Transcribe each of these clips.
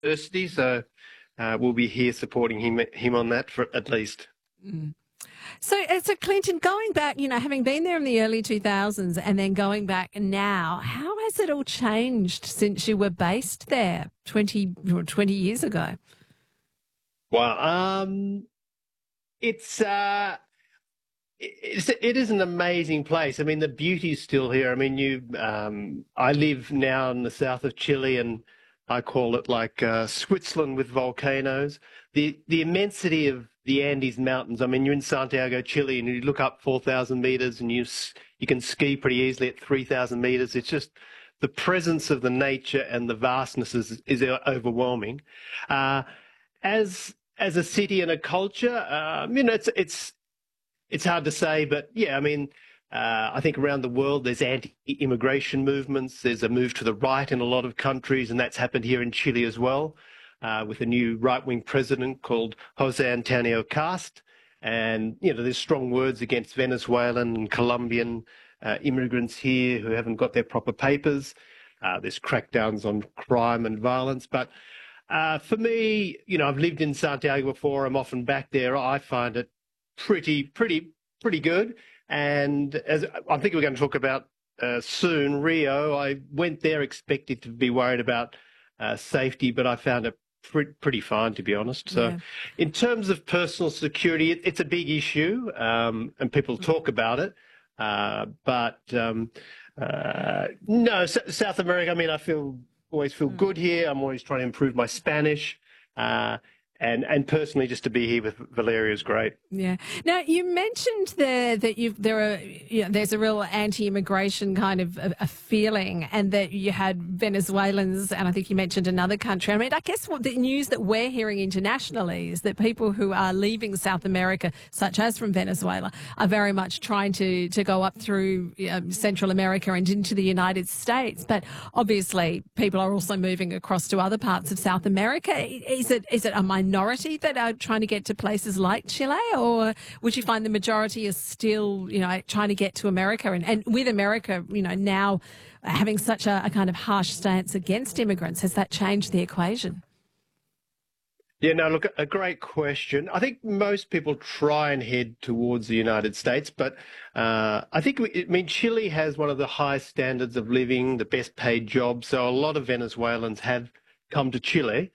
university, so we'll be here supporting him on that for at least. Mm. So Clinton, going back, having been there in the early 2000s and then going back now, how has it all changed since you were based there 20 years ago? Wow. It is an amazing place. I mean, the beauty's still here. I mean, I live now in the south of Chile, and I call it like Switzerland with volcanoes. The immensity of the Andes Mountains. I mean, you're in Santiago, Chile, and you look up 4,000 meters, and you can ski pretty easily at 3,000 meters. It's just the presence of the nature and the vastness is overwhelming. As a city and a culture, it's hard to say, but yeah, I mean, I think around the world there's anti-immigration movements. There's a move to the right in a lot of countries, and that's happened here in Chile as well, with a new right-wing president called Jose Antonio Cast. And, there's strong words against Venezuelan and Colombian immigrants here who haven't got their proper papers. There's crackdowns on crime and violence. But for me, I've lived in Santiago before. I'm often back there. I find it pretty good. And as I think we're going to talk about soon, Rio, I went there expecting to be worried about safety, but I found it pretty fine, to be honest. So in terms of personal security, it's a big issue, and people talk about it. But no, South America, I mean, always feel good here. I'm always trying to improve my Spanish. And personally, just to be here with Valeria is great. Yeah. Now, you mentioned there that there's a real anti-immigration kind of a feeling, and that you had Venezuelans, and I think you mentioned another country. I mean, I guess what the news that we're hearing internationally is that people who are leaving South America, such as from Venezuela, are very much trying to go up through Central America and into the United States. But obviously, people are also moving across to other parts of South America. Is it a minority that are trying to get to places like Chile, or would you find the majority is still, trying to get to America? And with America, now having such a kind of harsh stance against immigrants, has that changed the equation? Yeah, no, look, a great question. I think most people try and head towards the United States, but Chile has one of the highest standards of living, the best paid jobs. So a lot of Venezuelans have come to Chile.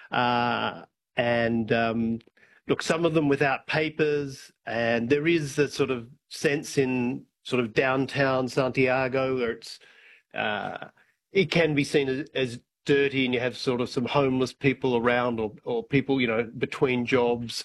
Look, some of them without papers, and there is a sort of sense in sort of downtown Santiago where it can be seen as dirty, and you have sort of some homeless people around, or people, between jobs.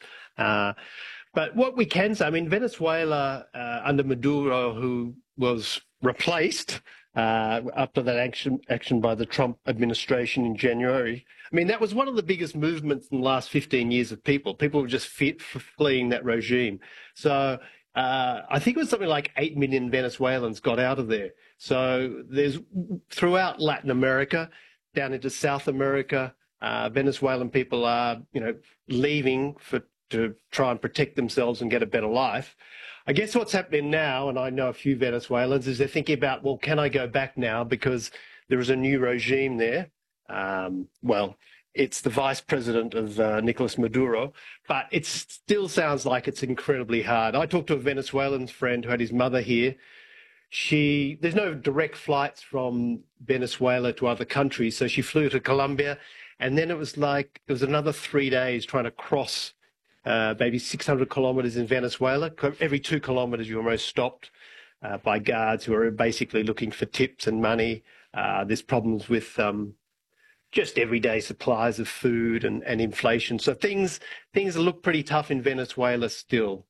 But what we can say, I mean, Venezuela under Maduro, who was replaced after that action by the Trump administration in January. I mean, that was one of the biggest movements in the last 15 years of people. People were just fleeing that regime. So I think it was something like 8 million Venezuelans got out of there. So there's throughout Latin America, down into South America, Venezuelan people are, leaving to try and protect themselves and get a better life. I guess what's happening now, and I know a few Venezuelans, is they're thinking about, well, can I go back now because there is a new regime there? It's the vice president of Nicolas Maduro, but it still sounds like it's incredibly hard. I talked to a Venezuelan friend who had his mother here. There's no direct flights from Venezuela to other countries, so she flew to Colombia, and then it was another 3 days trying to cross maybe 600 kilometers in Venezuela. Every 2 kilometers you almost stopped by guards who are basically looking for tips and money. There's problems with just everyday supplies of food and inflation. So things look pretty tough in Venezuela still.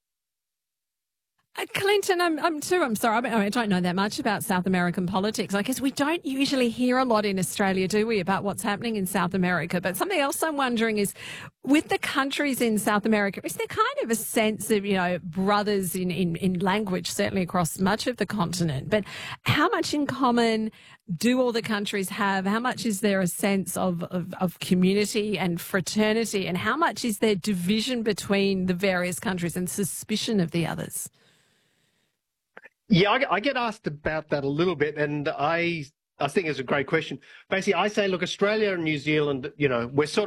Clinton, I'm sorry. I mean, I don't know that much about South American politics. I guess we don't usually hear a lot in Australia, do we, about what's happening in South America? But something else I'm wondering is, with the countries in South America, is there kind of a sense of, brothers in language, certainly across much of the continent? But how much in common do all the countries have? How much is there a sense of community and fraternity? And how much is there division between the various countries and suspicion of the others? Yeah, I get asked about that a little bit, and I think it's a great question. Basically, I say, look, Australia and New Zealand, we're sort